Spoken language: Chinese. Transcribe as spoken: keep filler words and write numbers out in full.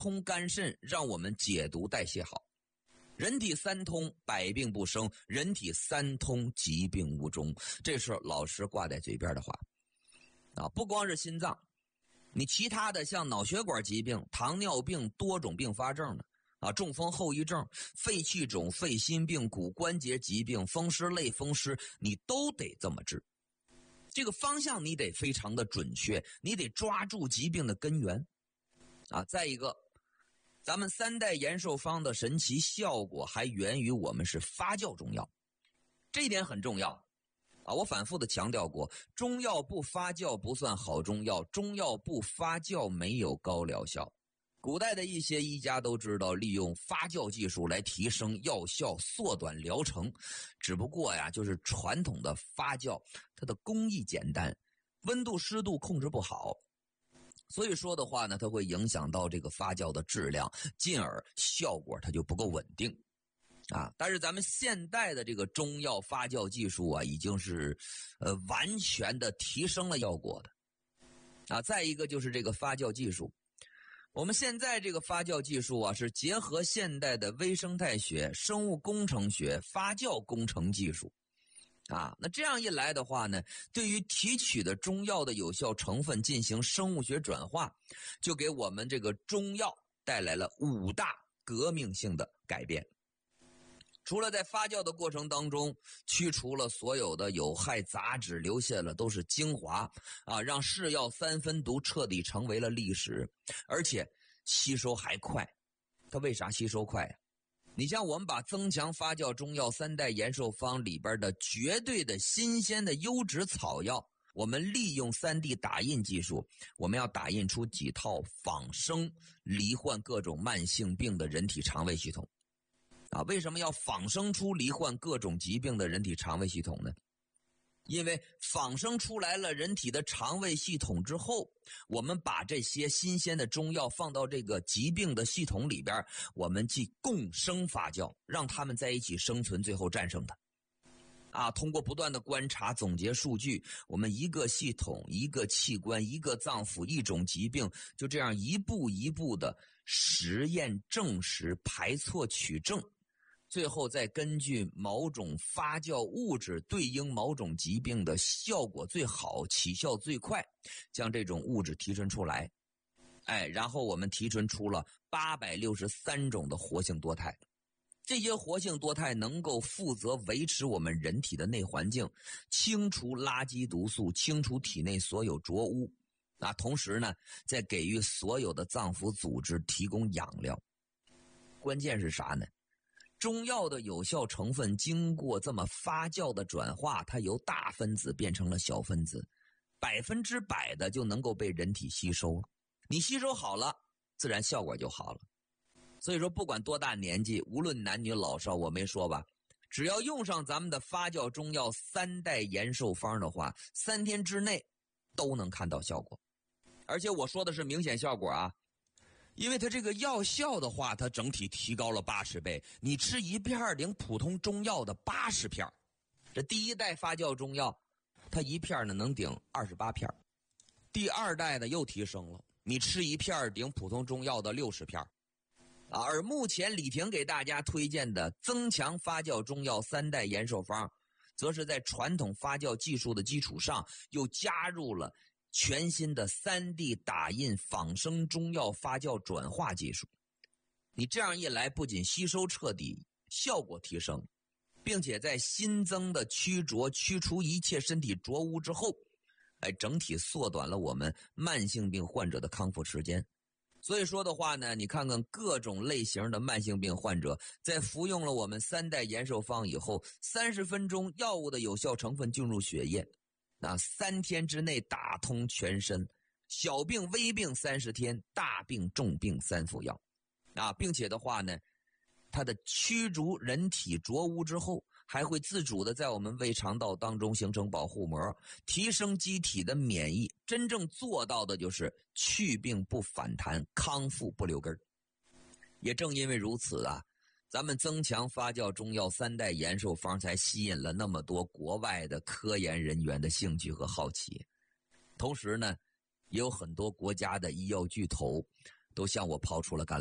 通肝肾，让我们解毒代谢好。人体三通，百病不生；人体三通，疾病无终。这是老师挂在嘴边的话啊！不光是心脏，你其他的像脑血管疾病、糖尿病、多种并发症的啊，中风后遗症、肺气肿、肺心病、骨关节疾病、风湿类风湿，你都得这么治。这个方向你得非常的准确，你得抓住疾病的根源啊！再一个，咱们三代延寿方的神奇效果还源于我们是发酵中药，这一点很重要啊！我反复的强调过，中药不发酵不算好中药，中药不发酵没有高疗效。古代的一些医家都知道利用发酵技术来提升药效，缩短疗程，只不过呀，就是传统的发酵它的工艺简单，温度湿度控制不好，所以说的话呢，它会影响到这个发酵的质量，进而效果它就不够稳定啊。但是咱们现代的这个中药发酵技术啊，已经是呃完全的提升了效果的啊。再一个就是这个发酵技术，我们现在这个发酵技术啊，是结合现代的微生态学、生物工程学、发酵工程技术啊，那这样一来的话呢，对于提取的中药的有效成分进行生物学转化，就给我们这个中药带来了五大革命性的改变。除了在发酵的过程当中去除了所有的有害杂质，留下了都是精华啊，让是药三分毒彻底成为了历史，而且吸收还快。它为啥吸收快呀？你像我们把增强发酵中药三代延寿方里边的绝对的新鲜的优质草药，我们利用 三 D 打印技术，我们要打印出几套仿生罹患各种慢性病的人体肠胃系统啊。为什么要仿生出罹患各种疾病的人体肠胃系统呢？因为仿生出来了人体的肠胃系统之后，我们把这些新鲜的中药放到这个疾病的系统里边，我们即共生发酵，让它们在一起生存，最后战胜它啊！通过不断的观察总结数据，我们一个系统、一个器官、一个脏腑、一种疾病，就这样一步一步的实验证实、排错取证，最后再根据某种发酵物质对应某种疾病的效果最好、起效最快，将这种物质提纯出来。哎，然后我们提纯出了八百六十三种的活性多肽。这些活性多肽能够负责维持我们人体的内环境，清除垃圾毒素，清除体内所有浊污啊，同时呢，再给予所有的脏腑组织提供养料。关键是啥呢？中药的有效成分经过这么发酵的转化，它由大分子变成了小分子，百分之百的就能够被人体吸收。你吸收好了，自然效果就好了。所以说不管多大年纪，无论男女老少，我没说吧，只要用上咱们的发酵中药三代延寿方的话，三天之内都能看到效果。而且我说的是明显效果啊，因为它这个药效的话，它整体提高了八十倍，你吃一片顶普通中药的八十片。这第一代发酵中药，它一片呢能顶二十八片。第二代呢又提升了，你吃一片顶普通中药的六十片。啊，而目前李婷给大家推荐的增强发酵中药三代延寿方，则是在传统发酵技术的基础上，又加入了全新的 三 D 打印仿生中药发酵转化技术。你这样一来，不仅吸收彻底，效果提升，并且在新增的驱浊驱除一切身体浊污之后，哎，整体缩短了我们慢性病患者的康复时间。所以说的话呢，你看看各种类型的慢性病患者，在服用了我们三代延寿方以后，三十分钟药物的有效成分进入血液，那三天之内打通全身，小病微病三十天，大病重病三服药啊，并且的话呢，它的驱逐人体浊污之后，还会自主的在我们胃肠道当中形成保护膜，提升机体的免疫，真正做到的就是去病不反弹，康复不留根。也正因为如此啊，咱们增强发酵中药三代延寿方才吸引了那么多国外的科研人员的兴趣和好奇。同时呢，也有很多国家的医药巨头都向我抛出了橄榄